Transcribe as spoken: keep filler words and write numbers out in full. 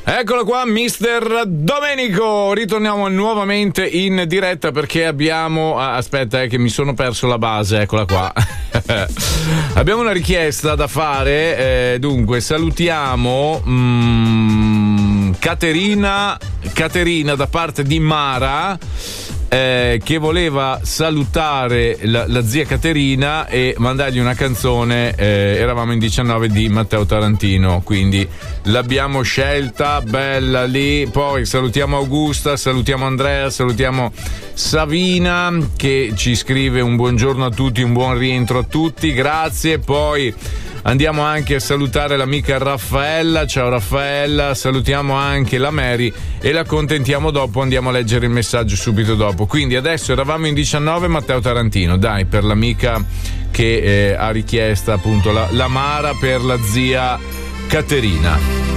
Eccolo qua, mister Domenico. Ritorniamo nuovamente in diretta perché abbiamo. Ah, aspetta, eh, che mi sono perso la base. Eccola qua. Abbiamo una richiesta da fare. Eh, dunque, salutiamo mm, Caterina. Caterina da parte di Mara. Eh, che voleva salutare la, la zia Caterina e mandargli una canzone. eh, eravamo in diciannove di Matteo Tarantino, quindi l'abbiamo scelta, bella lì. Poi salutiamo Augusta, salutiamo Andrea, salutiamo Savina che ci scrive un buongiorno a tutti, un buon rientro a tutti, grazie. Poi andiamo anche a salutare l'amica Raffaella. Ciao Raffaella, salutiamo anche la Mary e la accontentiamo dopo, andiamo a leggere il messaggio subito dopo. Quindi adesso eravamo in diciannove, Matteo Tarantino, dai, per l'amica che eh, ha richiesta appunto la, la Mara per la zia Caterina.